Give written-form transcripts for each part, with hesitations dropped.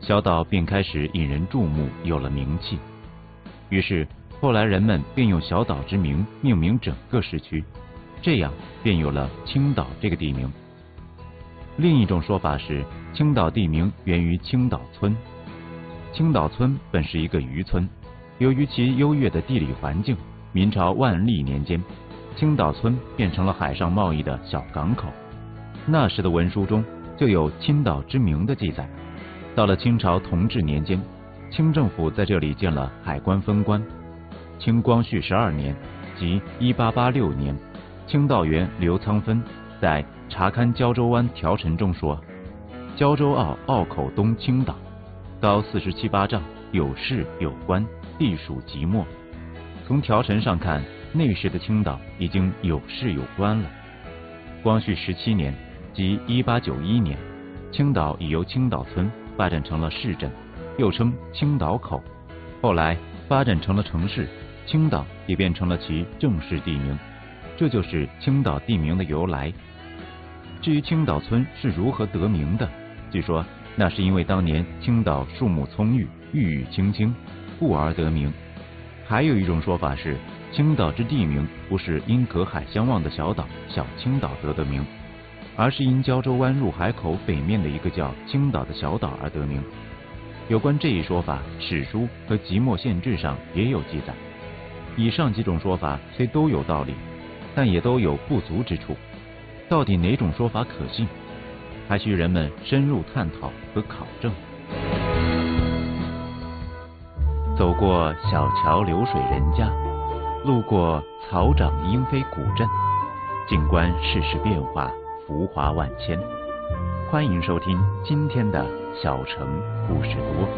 小岛便开始引人注目，有了名气。于是后来人们便用小岛之名命名整个市区，这样便有了青岛这个地名。另一种说法是，青岛地名源于青岛村。青岛村本是一个渔村，由于其优越的地理环境，明朝万历年间，青岛村变成了海上贸易的小港口。那时的文书中就有青岛之名的记载。到了清朝同治年间，清政府在这里建了海关分关。清光绪12年，即1886年，清道员刘苍芬在查勘胶州湾条陈中说：胶州澳澳口东青岛，高47、8丈，有市有关，地属即墨。从条陈上看，那时的青岛已经有市有关了。光绪17年，即1891年，青岛已由青岛村发展成了市镇，又称青岛口。后来发展成了城市，青岛也变成了其正式地名，这就是青岛地名的由来。至于青岛村是如何得名的，据说那是因为当年青岛树木葱郁，郁郁青青，故而得名。还有一种说法是，青岛之地名不是因隔海相望的小岛小青岛得名，而是因胶州湾入海口北面的一个叫青岛的小岛而得名。有关这一说法，史书和即墨县志上也有记载。以上几种说法虽都有道理，但也都有不足之处。到底哪种说法可信，还需人们深入探讨和考证。走过小桥流水人家，路过草长莺飞古镇，静观世事变化，浮华万千。欢迎收听今天的小城故事多。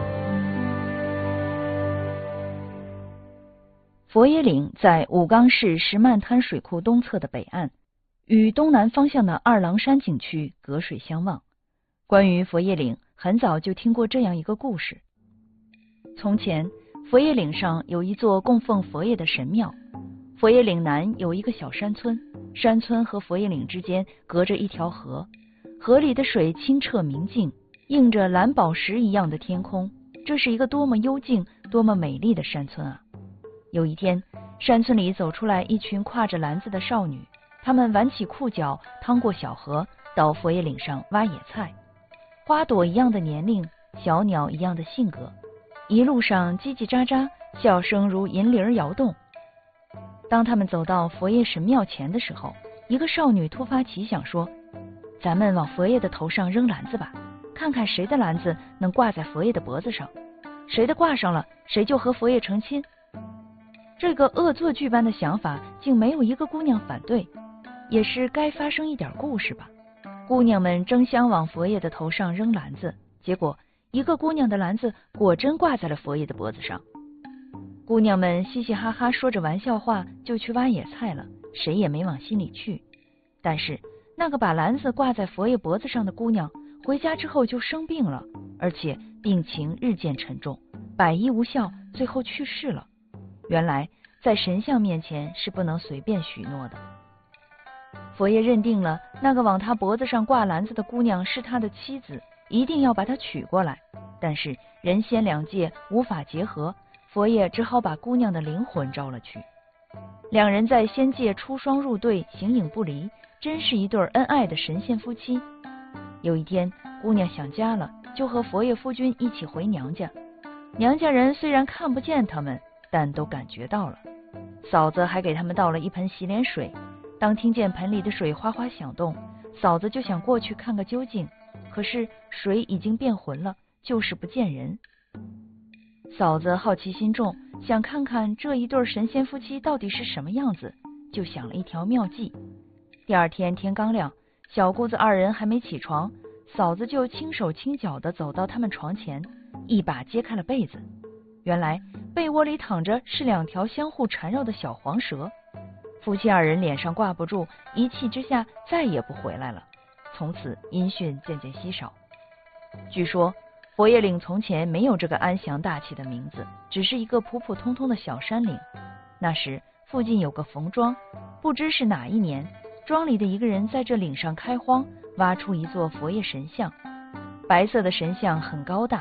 佛爷岭在武冈市石漫滩水库东侧的北岸，与东南方向的二郎山景区隔水相望。关于佛爷岭，很早就听过这样一个故事。从前，佛爷岭上有一座供奉佛爷的神庙。佛爷岭南有一个小山村，山村和佛爷岭之间隔着一条河，河里的水清澈明净，映着蓝宝石一样的天空。这是一个多么幽静、多么美丽的山村啊！有一天，山村里走出来一群挎着篮子的少女，她们挽起裤脚，趟过小河，到佛爷岭上挖野菜。花朵一样的年龄，小鸟一样的性格，一路上叽叽喳喳，笑声如银铃摇动。当他们走到佛爷神庙前的时候，一个少女突发奇想说：咱们往佛爷的头上扔篮子吧，看看谁的篮子能挂在佛爷的脖子上，谁的挂上了，谁就和佛爷成亲。这个恶作剧般的想法竟没有一个姑娘反对，也是该发生一点故事吧。姑娘们争相往佛爷的头上扔篮子，结果一个姑娘的篮子果真挂在了佛爷的脖子上。姑娘们嘻嘻哈哈说着玩笑话，就去挖野菜了，谁也没往心里去。但是那个把篮子挂在佛爷脖子上的姑娘回家之后就生病了，而且病情日渐沉重，百医无效，最后去世了。原来在神像面前是不能随便许诺的。佛爷认定了那个往他脖子上挂篮子的姑娘是他的妻子，一定要把她娶过来。但是人仙两界无法结合，佛爷只好把姑娘的灵魂招了去。两人在仙界出双入对，形影不离，真是一对恩爱的神仙夫妻。有一天，姑娘想家了，就和佛爷夫君一起回娘家。娘家人虽然看不见他们，但都感觉到了。嫂子还给他们倒了一盆洗脸水，当听见盆里的水哗哗响动，嫂子就想过去看个究竟，可是水已经变浑了，就是不见人。嫂子好奇心重，想看看这一对神仙夫妻到底是什么样子，就想了一条妙计。第二天天刚亮，小姑子二人还没起床，嫂子就轻手轻脚地走到他们床前，一把揭开了被子。原来被窝里躺着是两条相互缠绕的小黄蛇。夫妻二人脸上挂不住，一气之下再也不回来了。从此音讯渐渐稀少。据说佛爷岭从前没有这个安详大气的名字，只是一个普普通通的小山岭。那时附近有个冯庄，不知是哪一年，庄里的一个人在这岭上开荒，挖出一座佛爷神像。白色的神像很高大，